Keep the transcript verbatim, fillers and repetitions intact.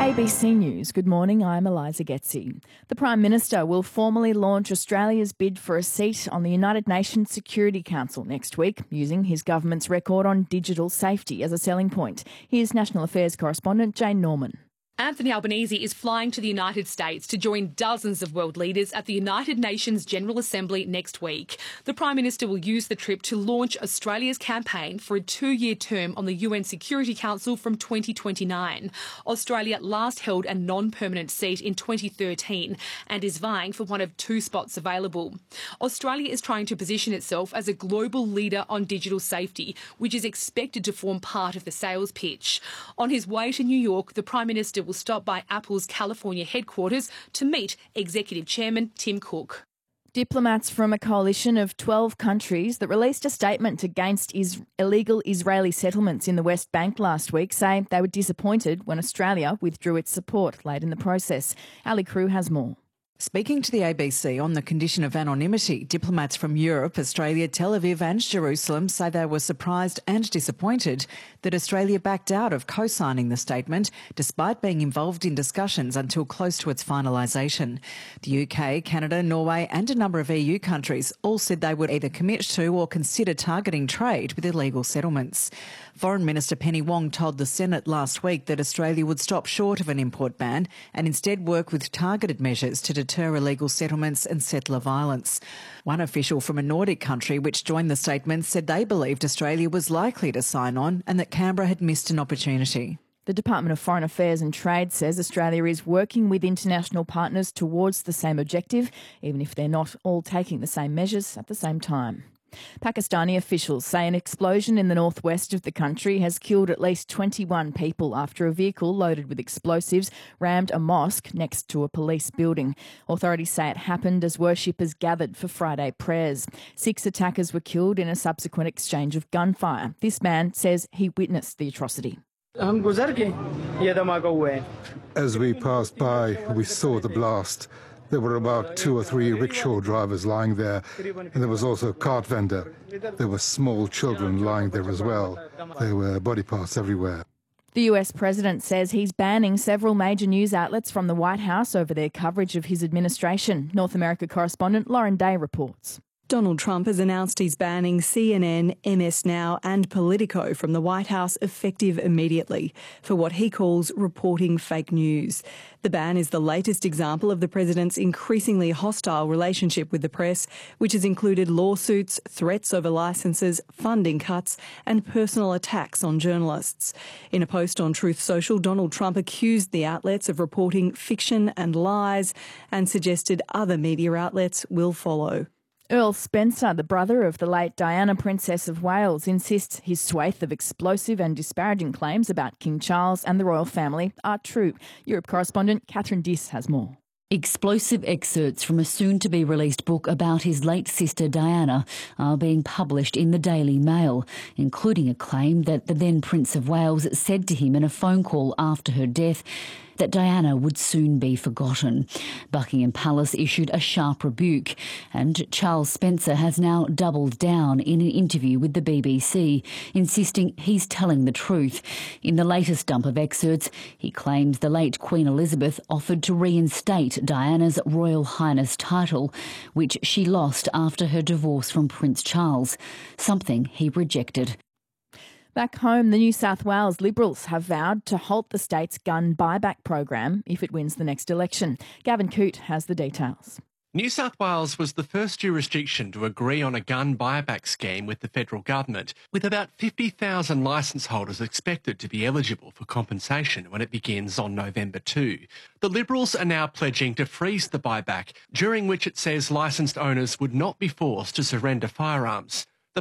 A B C News, good morning, I'm Eliza Getzi. The Prime Minister will formally launch Australia's bid for a seat on the United Nations Security Council next week, using his government's record on digital safety as a selling point. Here's National Affairs correspondent Jane Norman. Anthony Albanese is flying to the United States to join dozens of world leaders at the United Nations General Assembly next week. The Prime Minister will use the trip to launch Australia's campaign for a two-year term on the U N Security Council from twenty twenty-nine. Australia last held a non-permanent seat in twenty thirteen and is vying for one of two spots available. Australia is trying to position itself as a global leader on digital safety, which is expected to form part of the sales pitch. On his way to New York, the Prime Minister will stop by Apple's California headquarters to meet Executive Chairman Tim Cook. Diplomats from a coalition of twelve countries that released a statement against is- illegal Israeli settlements in the West Bank last week say they were disappointed when Australia withdrew its support late in the process. Ali Crew has more. Speaking to the A B C on the condition of anonymity, diplomats from Europe, Australia, Tel Aviv and Jerusalem say they were surprised and disappointed that Australia backed out of co-signing the statement despite being involved in discussions until close to its finalisation. The U K, Canada, Norway and a number of E U countries all said they would either commit to or consider targeting trade with illegal settlements. Foreign Minister Penny Wong told the Senate last week that Australia would stop short of an import ban and instead work with targeted measures to deter illegal settlements and settler violence. One official from a Nordic country which joined the statement said they believed Australia was likely to sign on and that Canberra had missed an opportunity. The Department of Foreign Affairs and Trade says Australia is working with international partners towards the same objective, even if they're not all taking the same measures at the same time. Pakistani officials say an explosion in the northwest of the country has killed at least twenty-one people after a vehicle loaded with explosives rammed a mosque next to a police building. Authorities say it happened as worshippers gathered for Friday prayers. Six attackers were killed in a subsequent exchange of gunfire. This man says he witnessed the atrocity. As we passed by, we saw the blast. There were about two or three rickshaw drivers lying there, and there was also a cart vendor. There were small children lying there as well. There were body parts everywhere. The U S president says he's banning several major news outlets from the White House over their coverage of his administration. North America correspondent Lauren Day reports. Donald Trump has announced he's banning C N N, M S Now and Politico from the White House effective immediately for what he calls reporting fake news. The ban is the latest example of the president's increasingly hostile relationship with the press, which has included lawsuits, threats over licences, funding cuts and personal attacks on journalists. In a post on Truth Social, Donald Trump accused the outlets of reporting fiction and lies and suggested other media outlets will follow. Earl Spencer, the brother of the late Diana, Princess of Wales, insists his swathe of explosive and disparaging claims about King Charles and the royal family are true. Europe correspondent Catherine Diss has more. Explosive excerpts from a soon-to-be-released book about his late sister Diana are being published in the Daily Mail, including a claim that the then Prince of Wales said to him in a phone call after her death that Diana would soon be forgotten. Buckingham Palace issued a sharp rebuke, and Charles Spencer has now doubled down in an interview with the B B C, insisting he's telling the truth. In the latest dump of excerpts, he claims the late Queen Elizabeth offered to reinstate Diana's Royal Highness title, which she lost after her divorce from Prince Charles, something he rejected. Back home, the New South Wales Liberals have vowed to halt the state's gun buyback program if it wins the next election. Gavin Coote has the details. New South Wales was the first jurisdiction to agree on a gun buyback scheme with the federal government, with about fifty thousand licence holders expected to be eligible for compensation when it begins on November second. The Liberals are now pledging to freeze the buyback, during which it says licensed owners would not be forced to surrender firearms.